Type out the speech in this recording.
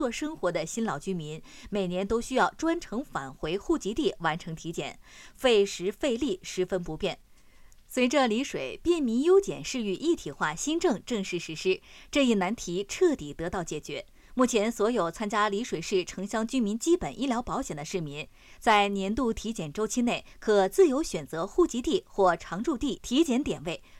作生活的新老居民，每年都需要专程返回户籍地完成体检，费时费力，十分不便。随着丽水便民优检市域一体化新政正式实施，这一难题彻底得到解决。目前，所有参加丽水市城乡居民基本医疗保险的市民，在年度体检周期内可自由选择户籍地或常住地体检点位，